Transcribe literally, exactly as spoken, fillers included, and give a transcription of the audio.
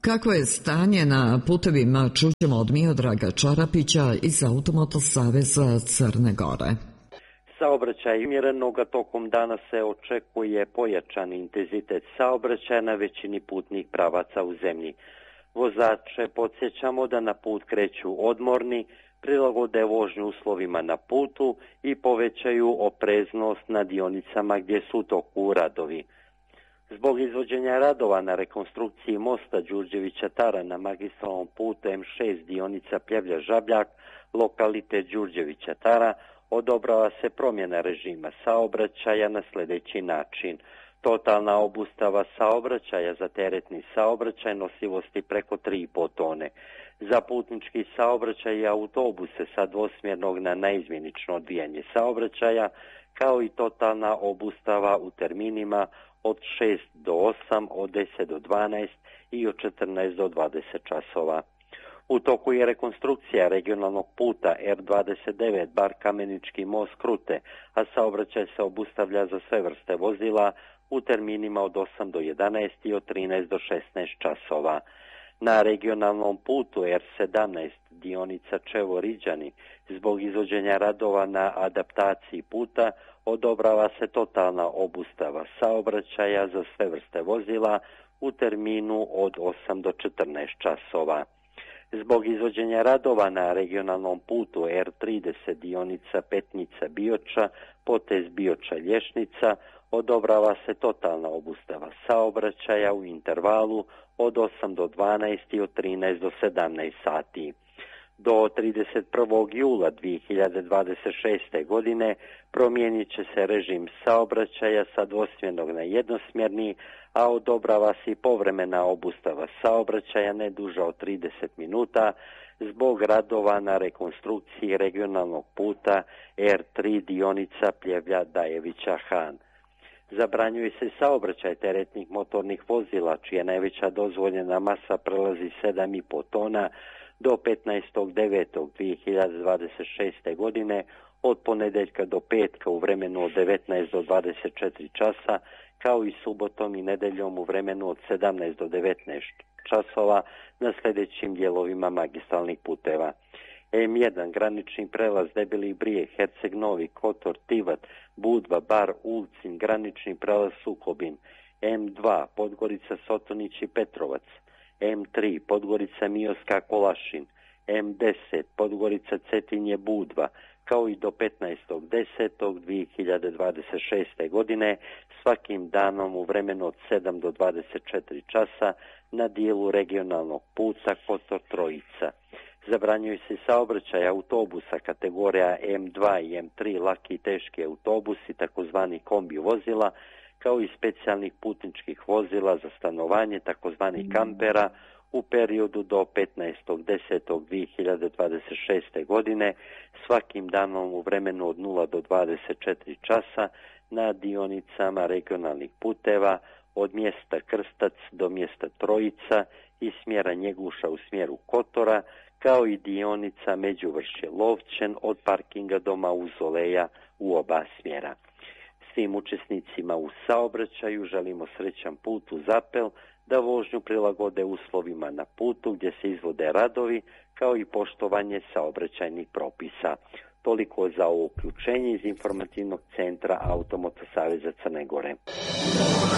Kako je stanje na putevima, čućemo od Miodraga Čarapića iz Automoto saveza Crne Gore. Saobraćaj umjerenoga tokom dana se očekuje pojačan intenzitet saobraćaja na većini putnih pravaca u zemlji. Vozače podsjećamo da na put kreću odmorni, prilagode vožnju uslovima na putu i povećaju opreznost na dionicama gdje su u toku radovi. Zbog izvođenja radova na rekonstrukciji mosta Đurđevića-Tara na magistralnom putu M šest dionica Pljevlja-Žabljak, lokalitet Đurđevića-Tara, odobrava se promjena režima saobraćaja na sljedeći način. Totalna obustava saobraćaja za teretni saobraćaj nosivosti preko tri i po tone. Za putnički saobraćaj i autobuse sa dvosmjernog na naizmjenično odvijanje saobraćaja, kao i totalna obustava u terminima od šest do osam, od deset do dvanaest i od četrnaest do dvadeset časova. U toku je rekonstrukcija regionalnog puta R dvadeset devet Bar Kamenički most Krute, a saobraćaj se obustavlja za sve vrste vozila u terminima od osam do jedanaest i od trinaest do šesnaest časova. Na regionalnom putu R sedamnaest dionica Čevo-Riđani zbog izvođenja radova na adaptaciji puta odobrava se totalna obustava saobraćaja za sve vrste vozila u terminu od osam do četrnaest časova. Zbog izvođenja radova na regionalnom putu R trideset dionica Petnica-Bioča, potez Bioča-Lješnica, odobrava se totalna obustava saobraćaja u intervalu od osam do dvanaest i od trinaest do sedamnaest sati. Do trideset prvog jula dvije hiljade dvadeset šeste. godine promijenit će se režim saobraćaja sa dvosmjernog na jednosmjerni, a odobrava se i povremena obustava saobraćaja ne duža od trideset minuta zbog radova na rekonstrukciji regionalnog puta R tri dionica Pljevlja-Dajevića-Han. Zabranjuje se saobraćaj teretnih motornih vozila čija najveća dozvoljena masa prelazi sedam i po tona do petnaestog devetog dvije hiljade dvadeset šeste. godine od ponedjeljka do petka u vremenu od devetnaest do dvadeset četiri časa, kao i subotom i nedjeljom u vremenu od sedamnaest do devetnaest časova na sljedećim dijelovima magistralnih puteva. M jedan granični prelaz Debeli Brijeg, Herceg Novi, Kotor, Tivat, Budva, Bar, Ulcin, granični prelaz Sukobin. M dva Podgorica, Sotonić i Petrovac. M tri Podgorica, Mioska, Kolašin. M deset Podgorica, Cetinje, Budva, kao i do petnaestog desetog dvije hiljade dvadeset šeste. godine svakim danom u vremenu od sedam do dvadeset četiri časa na dijelu regionalnog puta Kotor Trojica. Zabranjuje se saobraćaj autobusa kategorija M dva i M tri laki i teški autobusi, takozvani kombi vozila, kao i specijalnih putničkih vozila za stanovanje, takozvani kampera, u periodu do petnaestog desetog dvije hiljade dvadeset šeste. godine svakim danom u vremenu od nula do dvadeset četiri časa na dionicama regionalnih puteva od mjesta Krstac do mjesta Trojica i smjera Njeguša u smjeru Kotora, kao i dionica Međuvršje Lovćen od parkinga do Mauzoleja u oba smjera. Svim učesnicima u saobraćaju želimo srećan put uz apel da vožnju prilagode uslovima na putu gdje se izvode radovi, kao i poštovanje saobraćajnih propisa. Toliko za ovo uključenje iz informativnog centra Automoto saveza Crne Gore.